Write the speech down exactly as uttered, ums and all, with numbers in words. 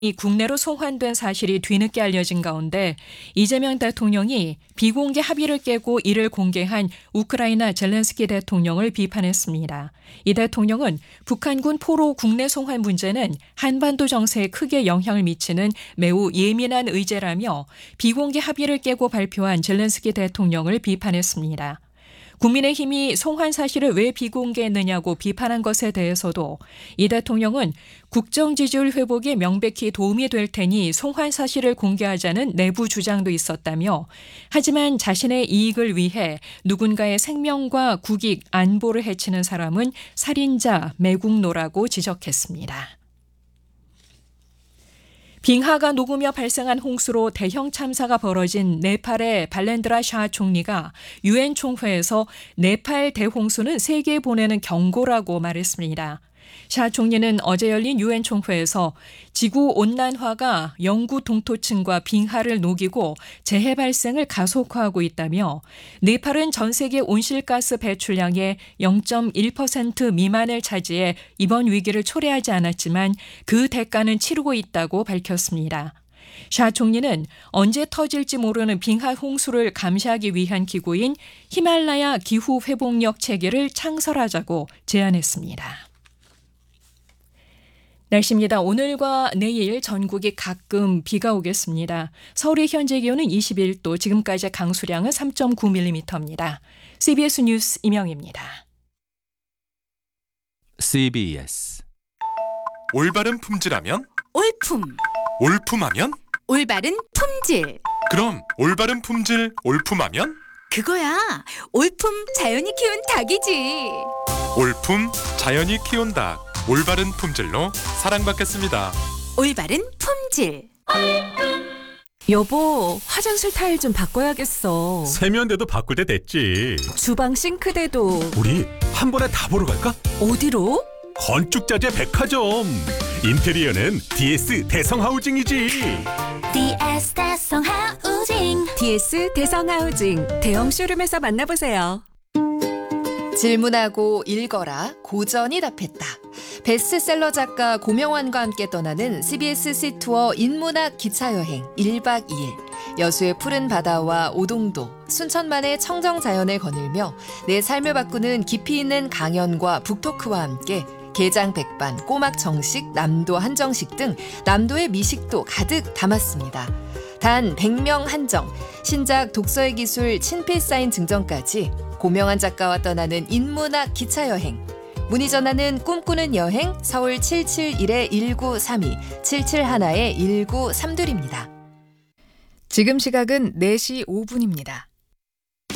이 국내로 송환된 사실이 뒤늦게 알려진 가운데 이재명 대통령이 비공개 합의를 깨고 이를 공개한 우크라이나 젤렌스키 대통령을 비판했습니다. 이 대통령은 북한군 포로 국내 송환 문제는 한반도 정세에 크게 영향을 미치는 매우 예민한 의제라며 비공개 합의를 깨고 발표한 젤렌스키 대통령을 비판했습니다. 국민의힘이 송환 사실을 왜 비공개했느냐고 비판한 것에 대해서도 이 대통령은 국정 지지율 회복에 명백히 도움이 될 테니 송환 사실을 공개하자는 내부 주장도 있었다며 하지만 자신의 이익을 위해 누군가의 생명과 국익, 안보를 해치는 사람은 살인자, 매국노라고 지적했습니다. 빙하가 녹으며 발생한 홍수로 대형 참사가 벌어진 네팔의 발렌드라 샤 총리가 유엔 총회에서 네팔 대홍수는 세계에 보내는 경고라고 말했습니다. 샤 총리는 어제 열린 유엔 총회에서 지구 온난화가 영구 동토층과 빙하를 녹이고 재해 발생을 가속화하고 있다며 네팔은 전 세계 온실가스 배출량의 영 점 일 퍼센트 미만을 차지해 이번 위기를 초래하지 않았지만 그 대가는 치르고 있다고 밝혔습니다. 샤 총리는 언제 터질지 모르는 빙하 홍수를 감시하기 위한 기구인 히말라야 기후 회복력 체계를 창설하자고 제안했습니다. 날씨입니다. 오늘과 내일 전국이 가끔 비가 오겠습니다. 서울의 현재 기온은 이십일 도, 지금까지의 강수량은 삼 점 구 밀리미터입니다. 씨비에스 뉴스 임영입니다. 씨비에스 올바른 품질하면? 올품. 올품하면? 올바른 품질. 그럼 올바른 품질 올품하면? 그거야. 올품 자연이 키운 닭이지. 올품 자연이 키운 닭. 올바른 품질로 사랑받겠습니다. 올바른 품질. 여보, 화장실 타일 좀 바꿔야겠어. 세면대도 바꿀 때 됐지. 주방 싱크대도. 우리 한 번에 다 보러 갈까? 어디로? 건축자재 백화점. 인테리어는 디에스 대성하우징이지. 디에스 대성하우징. 디에스 대성하우징 대형 쇼룸에서 만나보세요. 질문하고 읽어라. 고전이 답했다. 베스트셀러 작가 고명환과 함께 떠나는 씨비에스 시투어 인문학 기차여행 일 박 이 일. 여수의 푸른 바다와 오동도, 순천만의 청정자연을 거닐며 내 삶을 바꾸는 깊이 있는 강연과 북토크와 함께 게장 백반, 꼬막 정식, 남도 한정식 등 남도의 미식도 가득 담았습니다. 단 백 명 한정, 신작 독서의 기술 친필 사인 증정까지 고명환 작가와 떠나는 인문학 기차여행. 문의 전화는 꿈꾸는 여행 서울 칠칠일 일구삼이, 칠칠일 일구삼이입니다. 지금 시각은 네 시 오 분입니다.